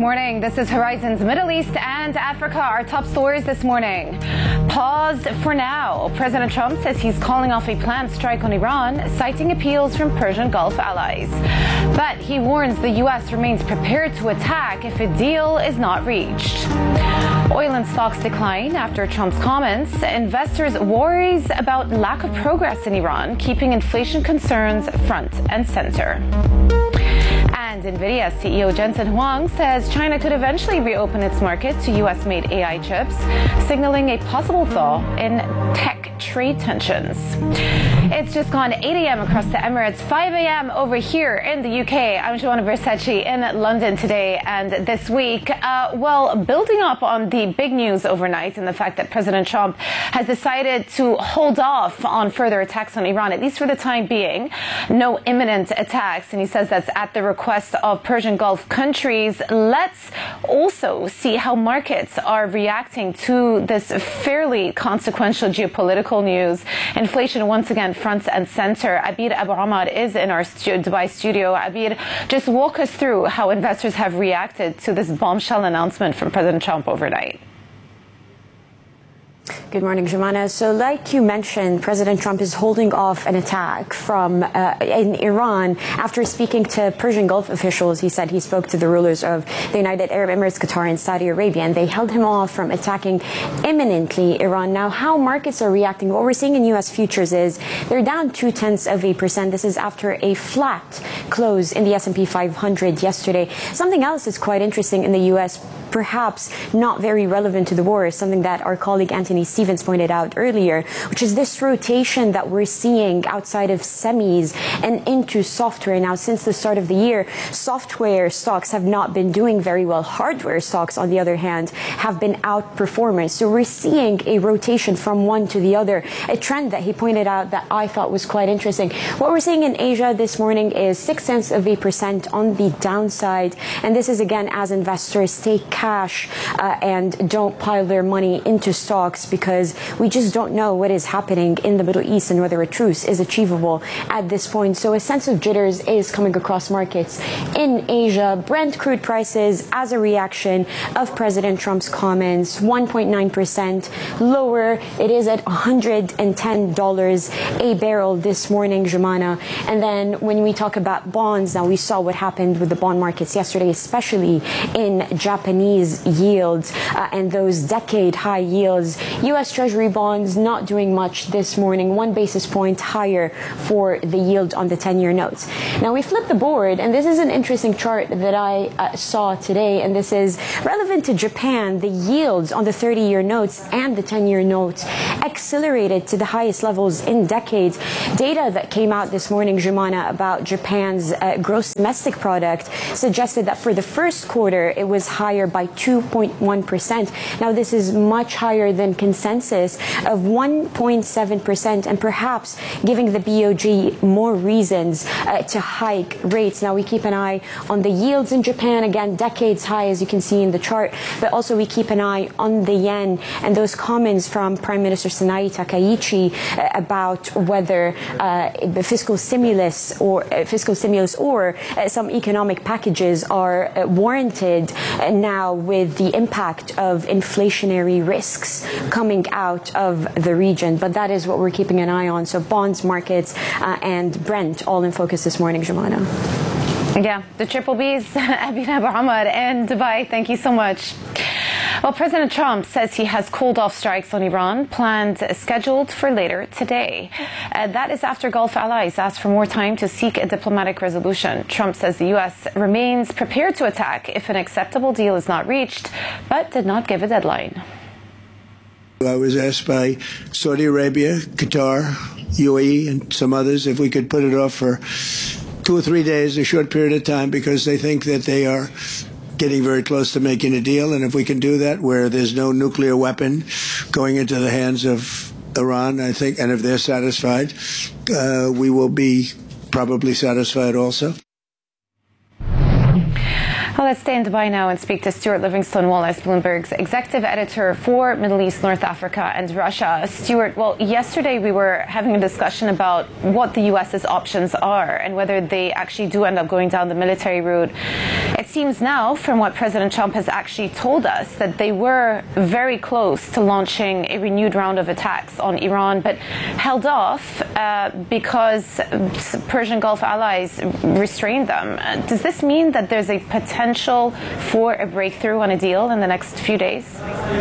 morning. This is Horizon's Middle East and Africa. Our top stories this morning. Paused for now. President Trump says he's calling off a planned strike on Iran, citing appeals from Persian Gulf allies. But he warns the U.S. remains prepared to attack if a deal is not reached. Oil and stocks decline after Trump's comments. Investors worries about lack of progress in Iran, keeping inflation concerns front and center. And NVIDIA CEO Jensen Huang says China could eventually reopen its market to U.S.-made AI chips, signaling a possible thaw in tech trade tensions. It's just gone 8 a.m. across the Emirates, 5 a.m. over here in the UK. I'm Joanna Versace in London today and this week. Building up on the big news overnight and the fact that President Trump has decided to hold off on further attacks on Iran, at least for the time being. No imminent attacks, and he says that's at the request of Persian Gulf countries. Let's also see how markets are reacting to this fairly consequential geopolitical news. Inflation once again front and center. Abir Abu Ahmad is in our Dubai studio. Abir, just walk us through how investors have reacted to this bombshell announcement from President Trump overnight. Good morning, Jumana. So like you mentioned, President Trump is holding off an attack in Iran after speaking to Persian Gulf officials. He said he spoke to the rulers of the United Arab Emirates, Qatar, and Saudi Arabia, and they held him off from attacking imminently Iran. Now, how markets are reacting, what we're seeing in U.S. futures is they're down 0.2%. This is after a flat close in the S&P 500 yesterday. Something else is quite interesting in the U.S., perhaps not very relevant to the war, is something that our colleague Anthony Stevens pointed out earlier, which is this rotation that we're seeing outside of semis and into software. Now, since the start of the year, software stocks have not been doing very well. Hardware stocks, on the other hand, have been outperforming. So we're seeing a rotation from one to the other, a trend that he pointed out that I thought was quite interesting. What we're seeing in Asia this morning is 0.6% on the downside. And this is, again, as investors take cash and don't pile their money into stocks, because we just don't know what is happening in the Middle East and whether a truce is achievable at this point. So a sense of jitters is coming across markets in Asia. Brent crude prices, as a reaction of President Trump's comments, 1.9% lower. It is at $110 a barrel this morning, Jumana. And then when we talk about bonds, now we saw what happened with the bond markets yesterday, especially in Japanese yields and those decade high yields. U.S. Treasury bonds not doing much this morning, 1 basis point higher for the yield on the 10-year notes. Now we flip the board, and this is an interesting chart that I saw today, and this is relevant to Japan. The yields on the 30-year notes and the 10-year notes accelerated to the highest levels in decades. Data that came out this morning, Jumana, about Japan's gross domestic product suggested that for the first quarter it was higher by 2.1%. Now this is much higher than consensus of 1.7%, and perhaps giving the BOJ more reasons to hike rates. Now we keep an eye on the yields in Japan, again decades high as you can see in the chart, but also we keep an eye on the yen and those comments from Prime Minister Sanae Takaichi about whether the fiscal stimulus or some economic packages are warranted now with the impact of inflationary risks coming out of the region. But that is what we're keeping an eye on. So bonds, markets, and Brent all in focus this morning, Jumana. Yeah, the triple Bs, Abir Abu Ahmad and Dubai. Thank you so much. Well, President Trump says he has called off strikes on Iran, scheduled for later today. That is after Gulf allies asked for more time to seek a diplomatic resolution. Trump says the U.S. remains prepared to attack if an acceptable deal is not reached, but did not give a deadline. I was asked by Saudi Arabia, Qatar, UAE, and some others if we could put it off for 2 or 3 days, a short period of time, because they think that they are getting very close to making a deal. And if we can do that, where there's no nuclear weapon going into the hands of Iran, I think, and if they're satisfied, we will be probably satisfied also. Well, let's stay in Dubai now and speak to Stuart Livingston Wallace, Bloomberg's executive editor for Middle East, North Africa and Russia. Stuart, well, yesterday we were having a discussion about what the U.S.'s options are and whether they actually do end up going down the military route. it seems now, from what President Trump has actually told us, that they were very close to launching a renewed round of attacks on Iran, but held off because Persian Gulf allies restrained them. Does this mean that there's a potential for a breakthrough on a deal in the next few days?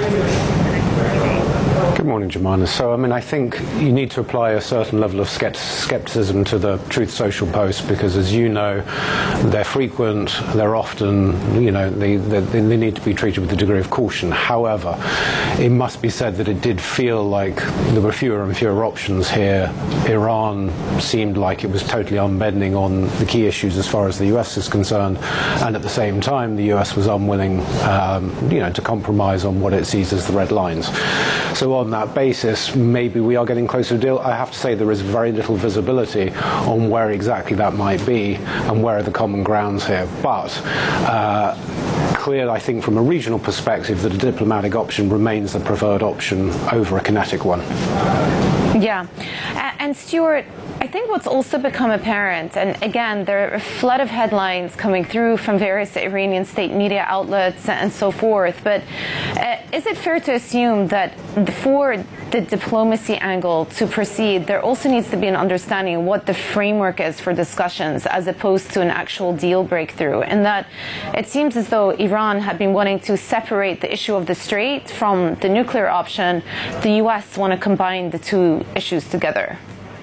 Good morning, Jemima. So, I think you need to apply a certain level of skepticism to the Truth Social posts because, as you know, they're frequent, they're often, they need to be treated with a degree of caution. However, it must be said that it did feel like there were fewer and fewer options here. Iran seemed like it was totally unbending on the key issues as far as the US is concerned, and at the same time, the US was unwilling, to compromise on what it sees as the red lines. So on that basis, maybe we are getting closer to a deal. I have to say there is very little visibility on where exactly that might be and where are the common grounds here. But clear, I think, from a regional perspective, that a diplomatic option remains the preferred option over a kinetic one. Yeah. And Stuart, I think what's also become apparent, and again, there are a flood of headlines coming through from various Iranian state media outlets and so forth, but is it fair to assume that for the diplomacy angle to proceed, there also needs to be an understanding of what the framework is for discussions as opposed to an actual deal breakthrough, and that it seems as though Iran had been wanting to separate the issue of the Strait from the nuclear option. The US want to combine the two issues together.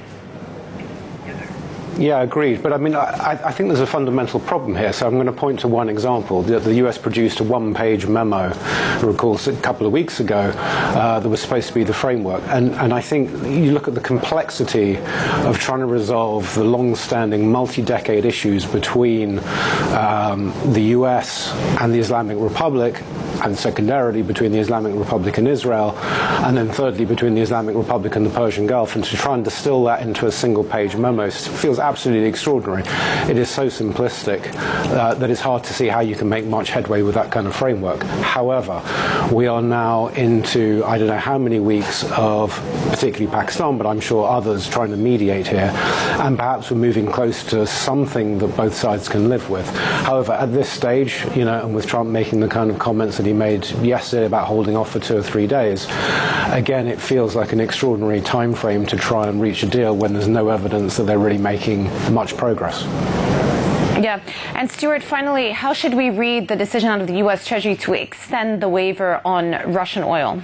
Yeah, agreed. But I think there's a fundamental problem here. So I'm going to point to one example. The US produced a one-page memo, I recall, a couple of weeks ago, that was supposed to be the framework. And I think you look at the complexity of trying to resolve the long-standing multi-decade issues between the US and the Islamic Republic, and secondarily between the Islamic Republic and Israel, and then thirdly between the Islamic Republic and the Persian Gulf, and to try and distill that into a single-page memo feels absolutely extraordinary. It is so simplistic that it's hard to see how you can make much headway with that kind of framework. However, we are now into, I don't know how many weeks of, particularly Pakistan, but I'm sure others trying to mediate here, and perhaps we're moving close to something that both sides can live with. However, at this stage, and with Trump making the kind of comments that he made yesterday about holding off for 2 or 3 days, again, it feels like an extraordinary time frame to try and reach a deal when there's no evidence that they're really making much progress. Yeah. And Stuart, finally, how should we read the decision out of the US Treasury to extend the waiver on Russian oil?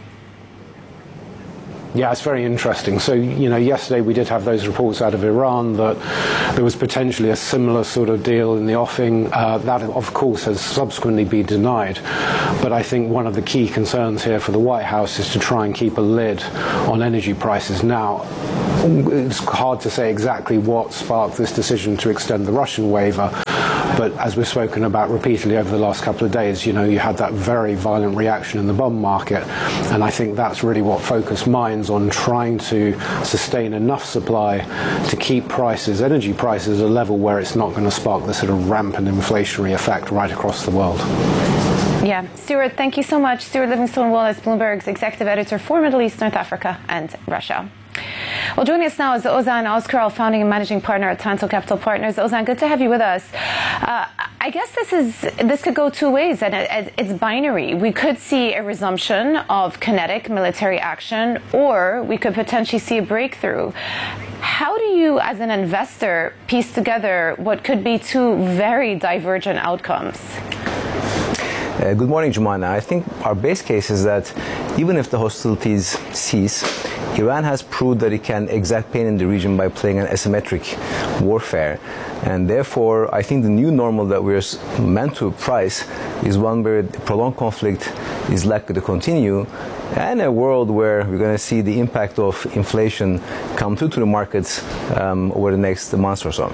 Yeah, it's very interesting. So, yesterday we did have those reports out of Iran that there was potentially a similar sort of deal in the offing. That, of course, has subsequently been denied. But I think one of the key concerns here for the White House is to try and keep a lid on energy prices. Now, it's hard to say exactly what sparked this decision to extend the Russian waiver. But as we've spoken about repeatedly over the last couple of days, you had that very violent reaction in the bond market. And I think that's really what focused minds on trying to sustain enough supply to keep prices, energy prices, at a level where it's not going to spark the sort of rampant inflationary effect right across the world. Yeah. Stuart, thank you so much. Stuart Livingstone-Wallace, Bloomberg's executive editor for Middle East, North Africa and Russia. Well, joining us now is Ozan Ozkaral, founding and managing partner at Tanto Capital Partners. Ozan, good to have you with us. I guess this could go two ways, and it's binary. We could see a resumption of kinetic military action, or we could potentially see a breakthrough. How do you, as an investor, piece together what could be two very divergent outcomes? Good morning, Jumana. I think our base case is that even if the hostilities cease, Iran has proved that it can exact pain in the region by playing an asymmetric warfare. And therefore, I think the new normal that we're meant to price is one where prolonged conflict is likely to continue, and a world where we're going to see the impact of inflation come through to the markets over the next months or so.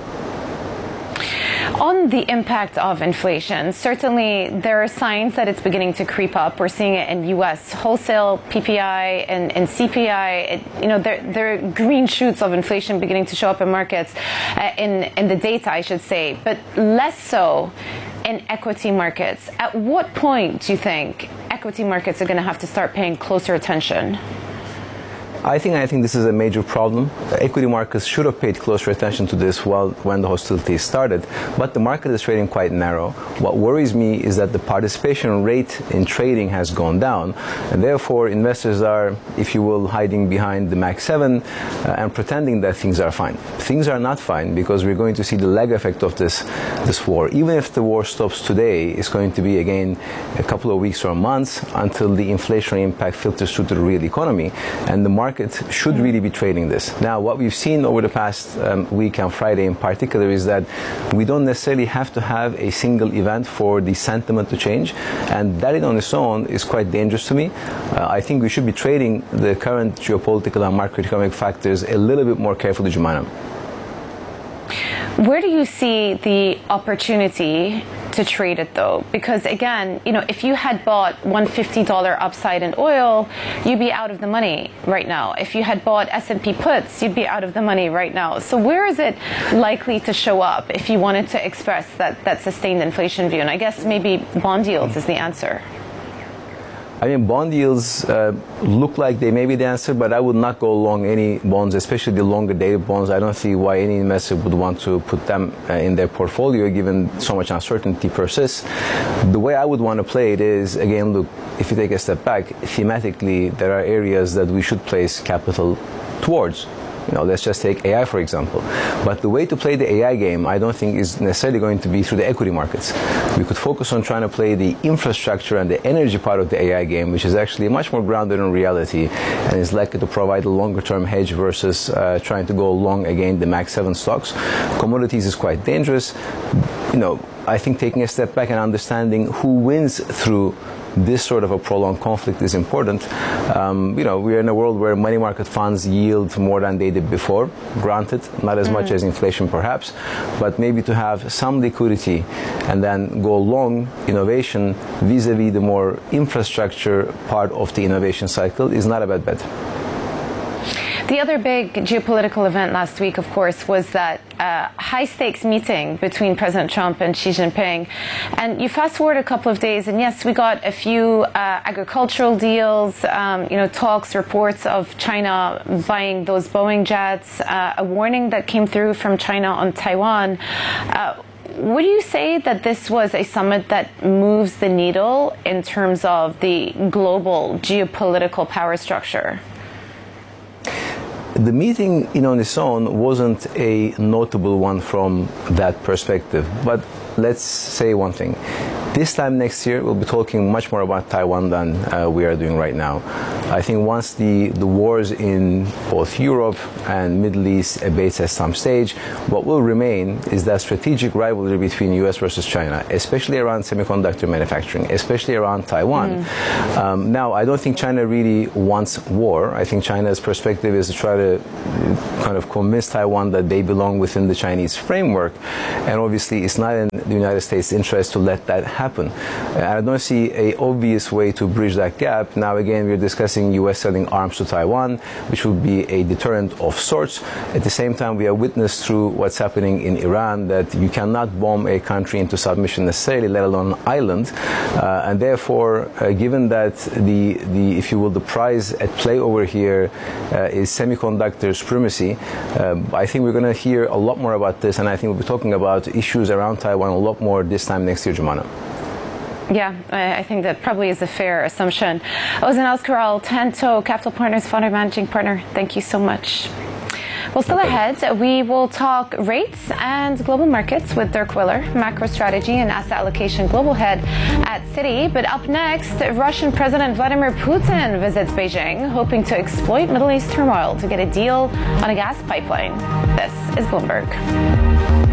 On the impact of inflation, certainly there are signs that it's beginning to creep up. We're seeing it in U.S. wholesale PPI and CPI. There are green shoots of inflation beginning to show up in markets, in the data, I should say, but less so in equity markets. At what point do you think equity markets are going to have to start paying closer attention? I think this is a major problem. Equity markets should have paid closer attention to this when the hostilities started, but the market is trading quite narrow. What worries me is that the participation rate in trading has gone down, and therefore investors are, if you will, hiding behind the MAX 7 and pretending that things are fine. Things are not fine, because we're going to see the lag effect of this war. Even if the war stops today, it's going to be again a couple of weeks or months until the inflationary impact filters through to the real economy, and the market should really be trading this. Now, what we've seen over the past week and Friday in particular is that we don't necessarily have to have a single event for the sentiment to change, and that on its own is quite dangerous to me. I think we should be trading the current geopolitical and macroeconomic factors a little bit more carefully, Jumana. Where do you see the opportunity to trade it, though? Because again, if you had bought $150 upside in oil, you'd be out of the money right now. If you had bought S&P puts, you'd be out of the money right now. So where is it likely to show up if you wanted to express that sustained inflation view? And I guess maybe bond yields is the answer. I mean, bond yields look like they may be the answer, but I would not go long any bonds, especially the longer dated bonds. I don't see why any investor would want to put them in their portfolio, given so much uncertainty persists. The way I would want to play it is, again, look, if you take a step back, thematically, there are areas that we should place capital towards. Let's just take AI, for example. But the way to play the AI game, I don't think is necessarily going to be through the equity markets. We could focus on trying to play the infrastructure and the energy part of the AI game, which is actually much more grounded in reality and is likely to provide a longer-term hedge versus trying to go long again the MAX 7 stocks. Commodities is quite dangerous. I think taking a step back and understanding who wins through this sort of a prolonged conflict is important. We're in a world where money market funds yield more than they did before. Granted, not as much as inflation perhaps, but maybe to have some liquidity and then go long innovation vis-a-vis the more infrastructure part of the innovation cycle is not a bad bet. The other big geopolitical event last week, of course, was that high-stakes meeting between President Trump and Xi Jinping. And you fast forward a couple of days, and yes, we got a few agricultural deals, talks, reports of China buying those Boeing jets, a warning that came through from China on Taiwan. Would you say that this was a summit that moves the needle in terms of the global geopolitical power structure? The meeting on its own wasn't a notable one from that perspective, but let's say one thing. This time next year, we'll be talking much more about Taiwan than we are doing right now. I think once the wars in both Europe and Middle East abates at some stage, what will remain is that strategic rivalry between US versus China, especially around semiconductor manufacturing, especially around Taiwan. Now, I don't think China really wants war. I think China's perspective is to try to kind of convince Taiwan that they belong within the Chinese framework. And obviously, it's not in the United States' interest to let that happen. I don't see an obvious way to bridge that gap. Now, again, we're discussing U.S. selling arms to Taiwan, which would be a deterrent of sorts. At the same time, we have witnessed through what's happening in Iran that you cannot bomb a country into submission necessarily, let alone an island. And therefore, given that if you will, the prize at play over here is semiconductor supremacy, I think we're going to hear a lot more about this, and I think we'll be talking about issues around Taiwan a lot more this time next year, Jumana. Yeah, I think that probably is a fair assumption. Ozan Alzkaral, Tanto Capital Partners Founder Managing Partner, thank you so much. Well, still ahead, we will talk rates and global markets with Dirk Willer, macro strategy and asset allocation global head at Citi. But up next, Russian President Vladimir Putin visits Beijing, hoping to exploit Middle East turmoil to get a deal on a gas pipeline. This is Bloomberg.